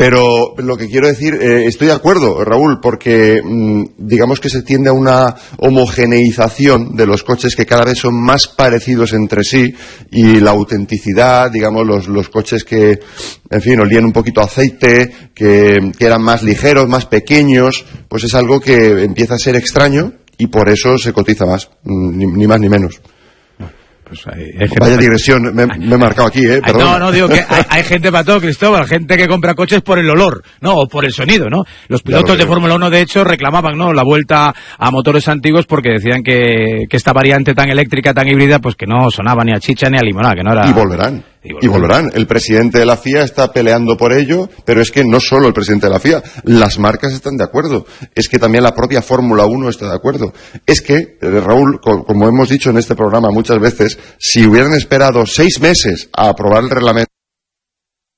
Pero lo que quiero decir, estoy de acuerdo, Raúl, porque digamos que se tiende a una homogeneización de los coches que cada vez son más parecidos entre sí, y la autenticidad, digamos, los coches que, en fin, olían un poquito a aceite, que eran más ligeros, más pequeños, pues es algo que empieza a ser extraño y por eso se cotiza más, ni más ni menos. Pues vaya digresión, me he marcado aquí, perdón. No, digo que hay gente para todo, Cristóbal, gente que compra coches por el olor, ¿no? O por el sonido, ¿no? Los pilotos de Fórmula 1, de hecho, reclamaban, ¿no?, la vuelta a motores antiguos porque decían que esta variante tan eléctrica, tan híbrida, pues que no sonaba ni a chicha ni a limonada, que no era... Y volverán. El presidente de la FIA está peleando por ello, pero es que no solo el presidente de la FIA, las marcas están de acuerdo. Es que también la propia Fórmula 1 está de acuerdo. Es que, Raúl, como hemos dicho en este programa muchas veces, si hubieran esperado 6 meses a aprobar el reglamento,